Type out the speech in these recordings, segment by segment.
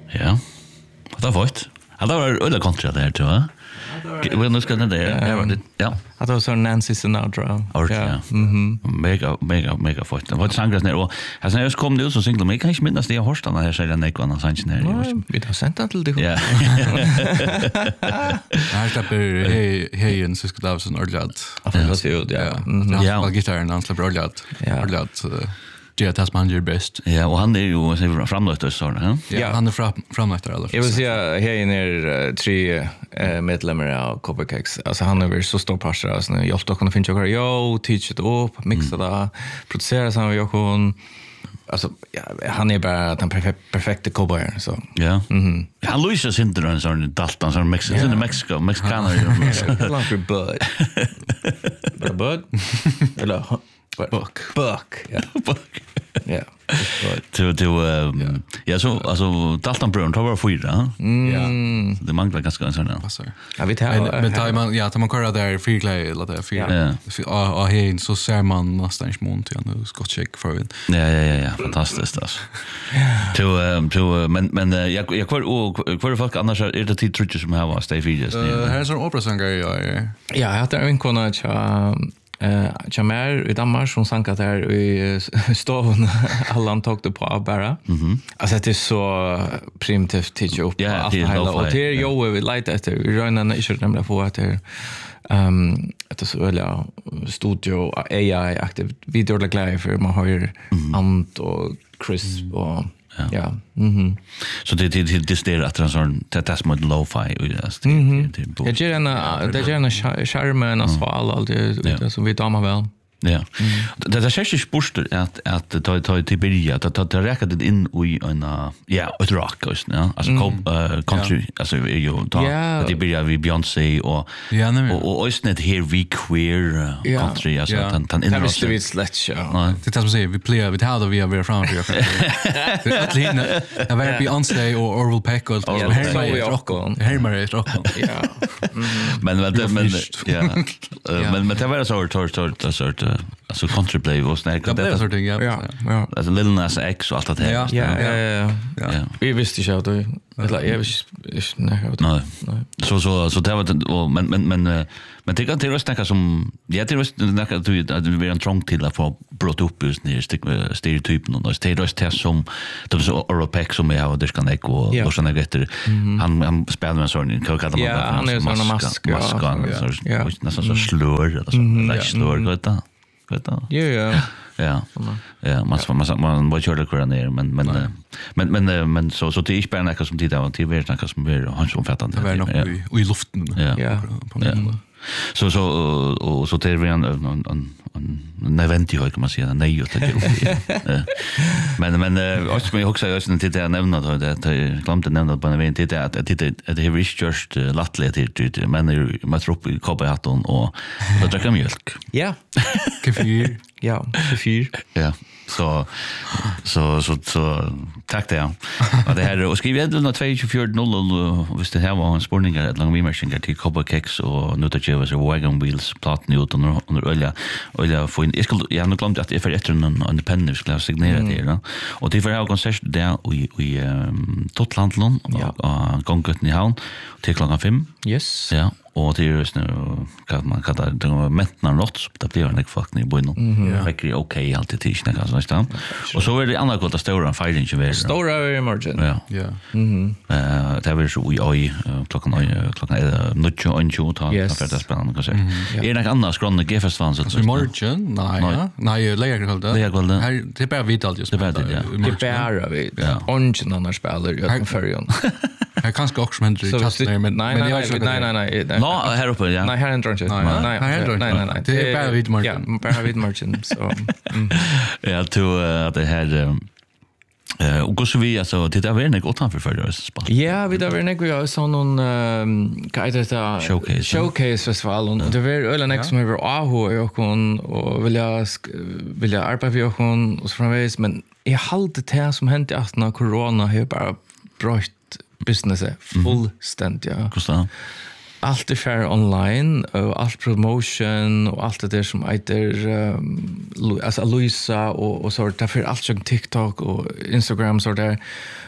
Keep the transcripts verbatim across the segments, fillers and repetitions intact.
Ja. Det var fort. Det var öde kontra där tror jag. Vad nu ska det där? Ja. Att det var så Nancy Sinatra. Ja. Mhm. Mega mega mega fort. Vad sangras ner och här sen just kom det ut så singla mig kan inte minnas det jag hörst den här säger den ekvarna sanchen här. Vi har sänt den till dig. Ja. Här släpper hej hejen så ska det vara sån ordlat. Ja, det ser ut ja. Ja, gitarren han släpper ordlat. Ordlat. Det tas man gör bäst. Ja, och han är ju framlöst så där. Ja, han är fram framlöst alla. Jag vill säga här är tre medlemmar av Coppercakes. Alltså han är väl så stor pastor alltså när jag kan finna jag yo teach it up, mixa det, producera så jag kan alltså ja, han är bara den perfekta perfekta cowboy så. Ja. Mhm. Han Luisa sitter en sån daltan sån Mexiko, in Mexico, Mexicaner. Lucky bud. Bud. Eller Buck. Buck. Ja. Buck. Ja. Till till um, ja så alltså Dalton Brown tar var fyra. Ja. Det manglar ganska såna. Ja, vi tar men tar man ja, tar man köra där fyra klä eller där fyra. Ja, och här så ser man nästan smånt igen nu ska check för det. Ja ja ja ja, fantastiskt alltså. Till till men men jag jag kvar kvar folk annars är det tid tror jag som har stay videos. Eh här är sån operasångare ja. Ja, jag hade en kona Eh, Jamar i Danmark som sank att där i stoven alla tog det på bara. Mhm. Alltså det är så primitivt teach upp ja, allt hela och det är ju vi light efter vi rönnar inte nämligen få att det ehm att det så väl studio A I aktiv video la glädje för man har ju ant och crisp och ja. Mhm. Så det det det det att han sån det små lo-fi och just det. Jag ger en det ger en charmen och så allt det som vi damer väl. Ja. Det är säkert spurst att att ta ta till börja att ta ta räcka det in i en ja, ett rock just ja. Alltså country alltså är ju ta det börja vi Beyoncé och och och istället här vi queer country alltså att han in det måste vi släcka. Det tas man säger vi play vi tar då vi är fram för att hinna jag vill Beyoncé och Orville Peck och Hermar rock. Ja. Men men ja. Men men det var så så så så alltså country play var snägt det där sorting ja ja alltså Lil Nas X och allt det ja ja ja ja vi visste ju att det eller jag vet inte nej så så så det var men men men men det kan till snacka som jag till snacka du att vi är en trång till att få brott upp just ner stereotypen och det är det som de så Europex som jag har det kan jag och då så något han han spelar med sån kan kalla man han är sån mask mask så nästan så slår eller så lätt slår vet du vet du ja ja ja ja man man man vad gör det kvar ner men men men men men så så det är inte bara som tittar och till vet något som blir hans omfattande det var nog i luften ja så så och så till vi en en en event ju kan man säga nej och det men men också jag också just inte det nämna då det jag glömde nämna på en event det att det det det är just lattligt det men man tror på kopphatten och då dricker mjölk ja kaffe ja kaffe ja så så så så tack det. Och det här och skriv ändå två fyra noll och visst det här var en spårning att lång vimersingar till Coppercakes och nu det var så wagon wheels platt nu under under olja olja för jag skulle jag har glömt att jag för efter en independent skulle signera det då och det var jag konsert där i i Totlandlon och gångat i havn till klockan fem yes ja och det är just nu kan man kallar det mentna något så det blir en fucking i botten ja verkligen okej alltid tills när kan så stan och så är det andra gott att stora fighting ju väl stora emergent ja ja mhm eh det var så oj klockan klockan nio och nio ta för det spännande kan säga är det annars skronne gefestan så imorgon nej nej lägger det det här det är bara vital just det är bara det är bara vi ungen annars spelar jag färjan jag kanske också men det men nej nej nej nej no här uppe ja nej här är inte nej nej nej nej nej det är bara vid marken ja bara vid marken så ja to det här eh och så vi alltså det där var en gott för för oss spel ja vi där var en grej så någon kan det där showcase showcase festival och det var öle next som över aho och kon och vill jag vill jag arbeta för kon och så framvis men jag hållde det som hände efter corona har bara brött businessen fullständigt ja kostar allt är fair online och allt promotion och allt det där som heter um, alltså Luisa och och så där för allt som TikTok och Instagram så där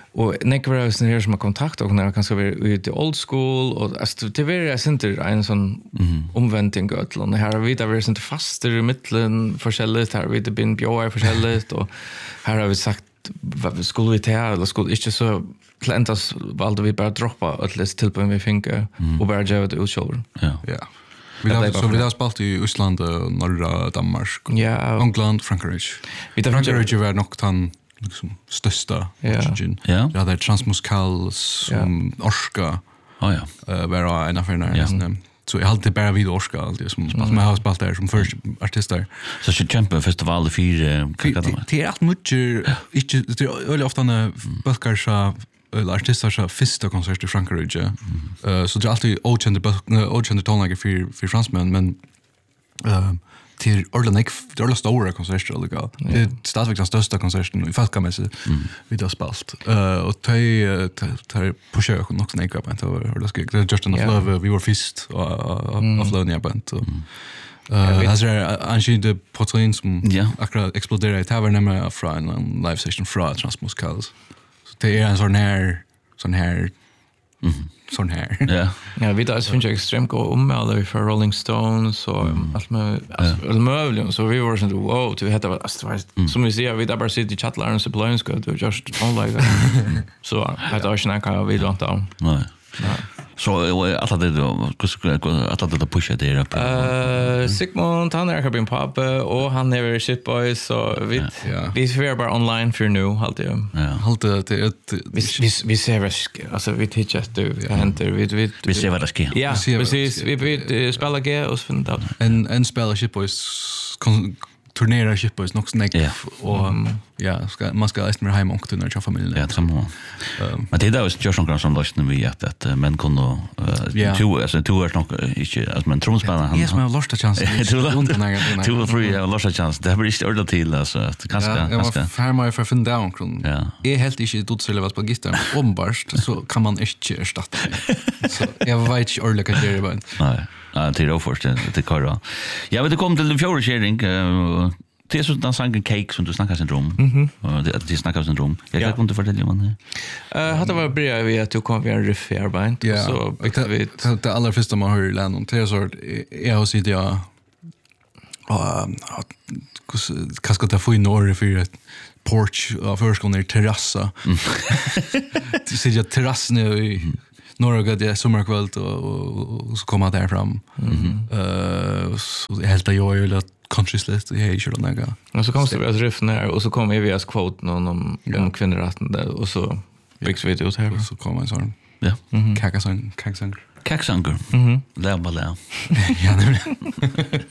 Och när vi är här som har kontakt och när kanske vi ut i old school och alltså det är det inte en sån omvändning gott och här har vi där vi inte fast i mitten forskjelligt här vi det bin bjöar forskjelligt och här har vi sagt vad skulle vi ta eller skulle inte så klantas valde vi bara droppa ett list till på vi finka och bara göra det utshower. Ja. Ja. Vi har så vi har spalt i Island, norra Danmark. Ja. England, Frankrike. Vi tar Frankrike var nog tan liksom största origin. Ja. Ja, det är Transmuskal som orska. Ja ja. Eh var en affär när så jag hade bara vid orska alltid som som jag har spalt där som först artister. Så så Champion Festival det fyra det är allt mycket inte det är väldigt ofta när bulkar så eller artister så första konsert i Frankrike. Eh så det är alltid okända okända tonläge för för fransmän men eh till Orlanek det är stora konserter alltså. Det är stadigvæk den största konserten i folkmässigt vi har spalt. Eh och ta ta pusha jag nog snäcka på det. Det ska det just enough love vi var fist och of Lonia band. Eh alltså anshi de porträtt som akkurat exploderade i tavernen med från en live session från Transmuskals. Så det är en sån här sån här sån här. Ja. Ja, vi där finns ju extremt gå om med alla för Rolling Stones och allt med allt möjligt så vi var så wow, det heter vad som vi ser vi där bara sitter i chatlar och så plötsligt ska det just all like så att jag snackar vi don't know. Nej. Så alla det då alla det pusha det upp. Eh Sigmund han är kabin pop och han är shit boys så vi vi får bara online för nu alltid. Ja. Alltid det vi vi vi ser alltså vi teacher det händer vi vi vi ser vad det sker. Ja, precis. Vi vi spelar ge och finna ut. En en spelar shit boys turnera shit boys nog snack och ja ska man ska äst mer hem och tunna till familjen. Ja, samma. Men det där är ju sån som lösning vi att att men kunde två alltså två är nog inte alltså men trumspelaren han. Ja, men har lost chans. Två tre har lost chans. Det har blivit ordet till alltså att ganska ganska. Här måste jag finna down kring. Ja. Är helt inte dot så lever på gitarr ombarst så kan man inte erstatta. Så jag vet inte ordet kan göra bara. Nej. Ja, det är först det kör. Ja, men det kom till den fjärde sharing. Det är så den sangen Cake som du snackar syndrom. Mhm. Och det det snackar syndrom. Jag kan inte fortälja om det. Eh, hade var bra vi att du kom vi en riff i arbete så vi det allra första man hör Lennon till så jag har sitt jag ah hur ska det få i norr för ett porch av förskolan terrassa. Du ser ju terrassen i några gånger sommarkväll och så kommer där fram. Eh så helt jag är ju conscious list jag är ju då några. Och så kommer det att riffen här och så kommer vi att quote någon om om kvinnorätten där och så byggs vi ut här och så kommer en sån ja kakasång kakasång kakasång mhm där bara där ja